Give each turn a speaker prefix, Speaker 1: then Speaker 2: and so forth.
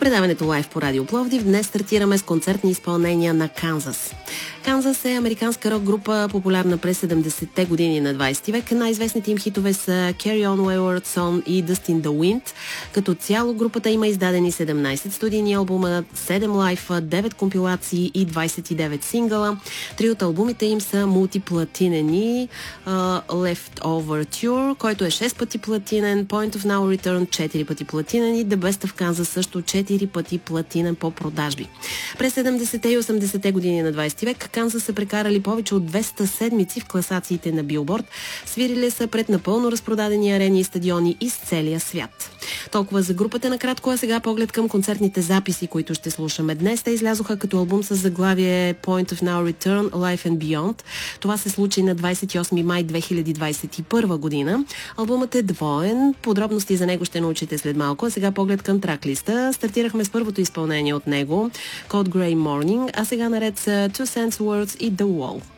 Speaker 1: предаването Лайв по Радио Пловдив днес стартираме с концертни изпълнения на Канзас. Канзас е американска рок-група, популярна през 70-те години на 20 век. Най-известните им хитове са Carry On Wayward Son и Dust in the Wind. Като цяло групата има издадени 17 студийни албума, 7 лайфа, 9 компилации и 29 сингъла. Три от албумите им са мултиплатинени: Leftover Tour, който е 6 пъти платинен, Point of No Return 4 пъти платинен и The Best of Kansas също 4 пъти платинен по продажби. През 70-те и 80-те години на 20 век Канзас са прекарали повече от 200 седмици в класациите на Билборд. Свирили са пред напълно разпродадени арени и стадиони из целия свят. Толкова за групата накратко, а сега поглед към концертните записи, които ще слушаме днес. Те излязоха като албум с заглавие Point of No Return, Life and Beyond. Това се случи на 28 май 2021 година. Албумът е двоен. Подробности за него ще научите след малко, а сега поглед към траклиста. Стартирахме с първото изпълнение от него, Cold Grey Morning, а сега наред са Two Cents Words и The Wall.